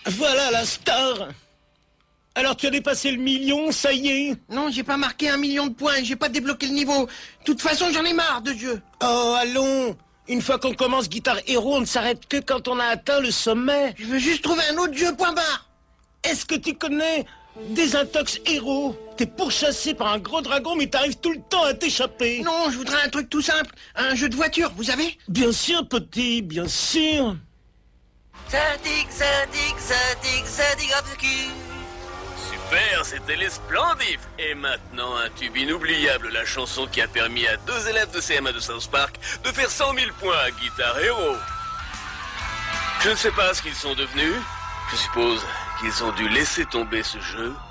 Voilà la star. Alors tu as dépassé le million, ça y est? Non, j'ai pas marqué 1 million de points, j'ai pas débloqué le niveau. De toute façon, j'en ai marre de jeu. Oh, allons. Une fois qu'on commence Guitar Hero, on ne s'arrête que quand on a atteint le sommet. Je veux juste trouver un autre jeu, point barre. Est-ce que tu connais Désintox Hero? T'es pourchassé par un gros dragon, mais t'arrives tout le temps à t'échapper. Non, je voudrais un truc tout simple. Un jeu de voiture, vous avez? Bien sûr, petit, bien sûr. Zadig, zadig, zadig, zadig of the cul. Super, c'était les Splendifs. Et maintenant, un tube inoubliable, la chanson qui a permis à 2 élèves de CM1 de South Park de faire 100 000 points à Guitar Hero. Je ne sais pas ce qu'ils sont devenus. Je suppose qu'ils ont dû laisser tomber ce jeu